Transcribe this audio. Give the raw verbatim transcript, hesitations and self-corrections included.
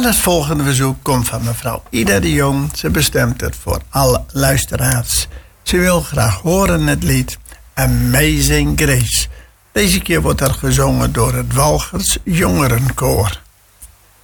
En het volgende verzoek komt van mevrouw Ida de Jong. Ze bestemt het voor alle luisteraars. Ze wil graag horen het lied Amazing Grace. Deze keer wordt er gezongen door het Walchers Jongerenkoor.